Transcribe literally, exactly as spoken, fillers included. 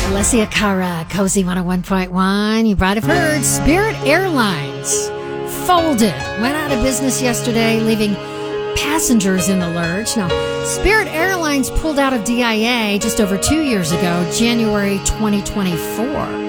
Alessia Cara, Cozy one oh one point one. You might have heard Spirit Airlines folded, went out of business yesterday, leaving passengers in the lurch. Now, Spirit Airlines pulled out of D I A just over two years ago, January twenty twenty-four.